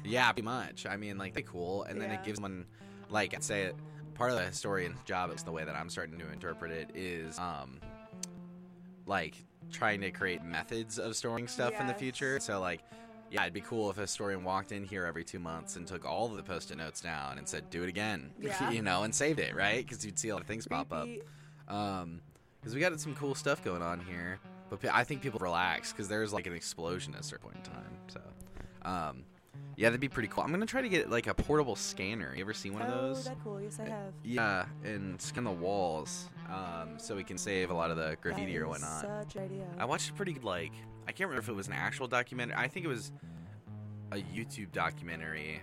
Yeah, pretty much. I mean, like, they cool, and then it gives someone, like, I'd say part of the historian's job, is the way that I'm starting to interpret it, is, like, trying to create methods of storing stuff in the future. So, like, yeah, it'd be cool if a historian walked in here every 2 months and took all of the Post-it notes down and said, do it again, you know, and saved it, right? Because you'd see a lot of things pop up. Because we got some cool stuff going on here, but I think people relax because there's, like, an explosion at a certain point in time. So, yeah, that'd be pretty cool. I'm going to try to get, like, a portable scanner. You ever seen one of those? Oh, that's cool. Yes, I have. Yeah, and scan the walls so we can save a lot of the graffiti or whatnot. Such an idea. I watched a pretty good, like, I can't remember if it was an actual documentary. I think it was a YouTube documentary,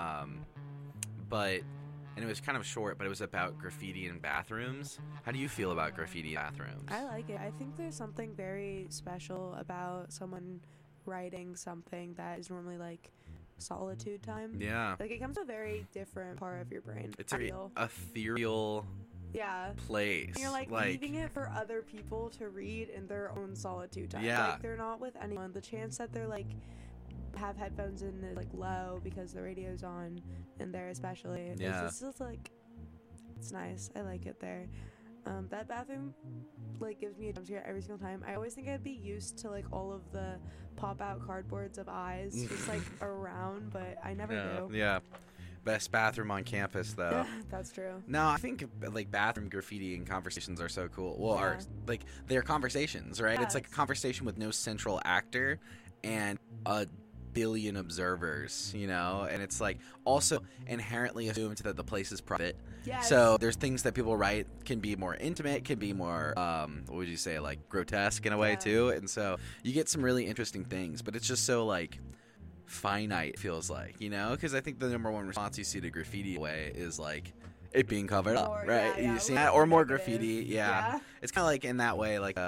and it was kind of short, but it was about graffiti in bathrooms. How do you feel about graffiti in bathrooms? I like it. I think there's something very special about someone writing something that is normally, like, solitude time. Yeah. Like, it comes to a very different part of your brain. It's a very ethereal place. And you're, like, leaving it for other people to read in their own solitude time. Yeah. Like, they're not with anyone. The chance that they're, like, have headphones in is, like, low because the radio's on in there especially. Yeah. It's just, like, it's nice. I like it there. That bathroom, like, gives me a jump scare every single time. I always think I'd be used to, like, all of the pop-out cardboards of eyes just, like, around, but I never do. Yeah. Best bathroom on campus, though. That's true. No, I think, like, bathroom graffiti and conversations are so cool. Well, like, they're conversations, right? Yes. It's like a conversation with no central actor and a billion observers, you know? And it's, like, also inherently assumed that the place is private. Yes. So there's things that people write can be more intimate, can be more, what would you say, like, grotesque in a way, too. And so you get some really interesting things, but it's just so, like, finite, feels like, you know? Because I think the number one response you see to graffiti away is, like, it being covered up, right? You see that? Or more graffiti, It's kind of like, in that way, like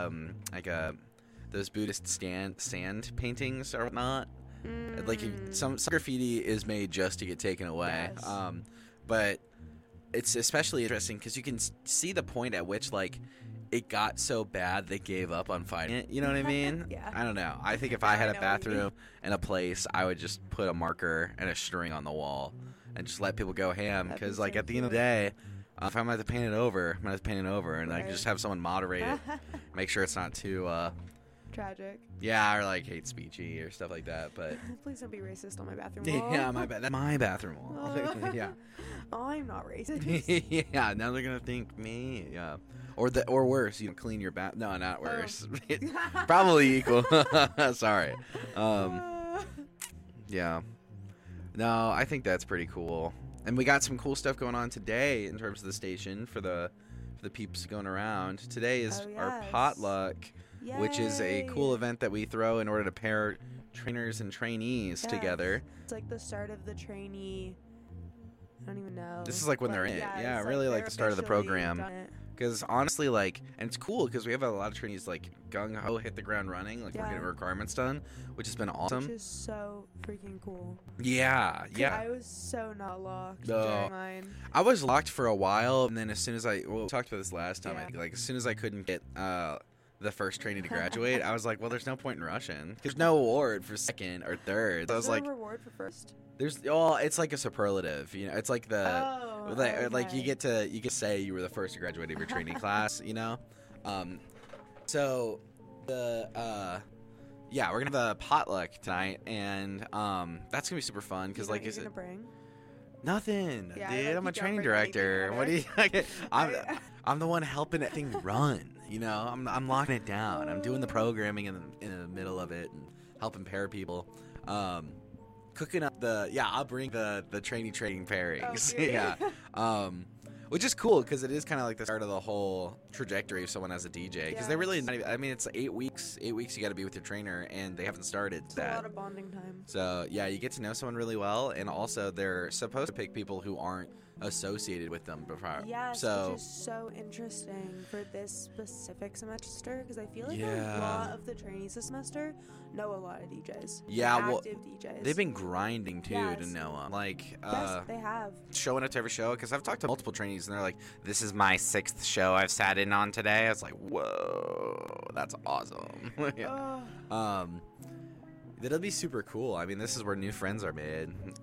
those Buddhist sand paintings or whatnot. Like, some graffiti is made just to get taken away. Yes. But it's especially interesting because you can see the point at which, like, it got so bad they gave up on fighting it. You know what I mean? Yeah. I don't know. I think if I had a bathroom and a place, I would just put a marker and a string on the wall and just let people go ham. Because, like, at the end of the day, if I'm going to have to paint it over, I'm going to have to paint it over. And I can just have someone moderate it. Make sure it's not too... tragic. Yeah, or, like, hate speechy or stuff like that. But please don't be racist on my bathroom wall. yeah, that's my bathroom wall. Yeah. I'm not racist. Yeah, now they're gonna think me. Yeah, or worse, you know, clean your bath. No, not worse. Probably equal. Sorry. Yeah. No, I think that's pretty cool. And we got some cool stuff going on today in terms of the station for the peeps going around. Today is our potluck, which is a cool event that we throw in order to pair trainers and trainees together. It's like the start of the trainee. I don't even know. This is like when they're in it. Yeah, really like the start of the program. Because honestly, like, and it's cool because we have a lot of trainees like gung ho hit the ground running, like we're getting requirements done, which has been awesome. Which is so freaking cool. Yeah. I was so not locked during mine. I was locked for a while, and then as soon as we talked about this last time, I think, like, as soon as I couldn't get the first trainee to graduate, I was like, well, there's no point in rushing. There's no award for second or third. So I was like, reward for first. It's like a superlative, you know. It's like like you get to say you were the first to graduate of your trainee class, you know. So we're gonna have a potluck tonight, and that's gonna be super fun because, like, is it bring? Nothing, Yeah, dude. I'm a training director. What do you? I'm the one helping that thing run. You know, I'm locking it down. I'm doing the programming in the middle of it and helping pair people. Cooking up I'll bring the training pairings. Yeah. Which is cool because it is kind of like the start of the whole trajectory of someone as a DJ. Because they're really not even, I mean, it's 8 weeks. 8 weeks you got to be with your trainer, and they haven't started that. A lot of bonding time. So, yeah, you get to know someone really well, and also they're supposed to pick people who aren't associated with them before. Yes, which is so interesting for this specific semester, because I feel like a lot of the trainees this semester know a lot of DJs. Yeah, active DJs. They've been grinding too to know them. Like, yes, they have. Showing up to every show, because I've talked to multiple trainees, and they're like, "This is my 6th show I've sat in on today." I was like, "Whoa, that's awesome!" Yeah. That'll be super cool. I mean, this is where new friends are made,